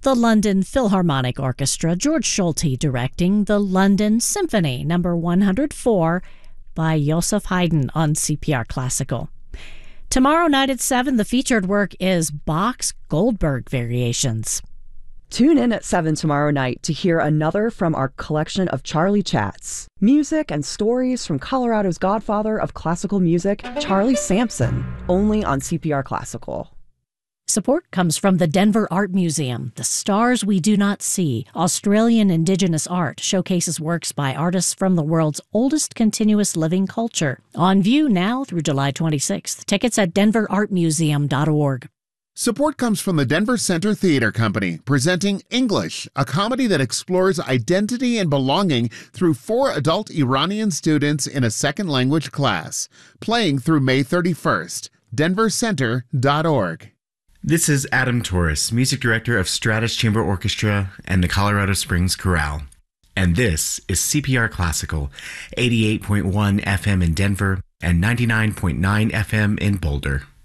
The London Philharmonic Orchestra, George Schulte directing the London Symphony No. 104 by Joseph Haydn on CPR Classical. Tomorrow night at 7, the featured work is Bach's Goldberg Variations. Tune in at 7 tomorrow night to hear another from our collection of Charlie Chats. Music and stories from Colorado's godfather of classical music, Charlie Sampson, only on CPR Classical. Support comes from the Denver Art Museum. The Stars We Do Not See, Australian Indigenous art, showcases works by artists from the world's oldest continuous living culture. On view now through July 26th. Tickets at denverartmuseum.org. Support comes from the Denver Center Theater Company, presenting English, a comedy that explores identity and belonging through 4 adult Iranian students in a second language class. Playing through May 31st. denvercenter.org. This is Adam Torres, music director of Stratus Chamber Orchestra and the Colorado Springs Chorale. And this is CPR Classical, 88.1 FM in Denver and 99.9 FM in Boulder.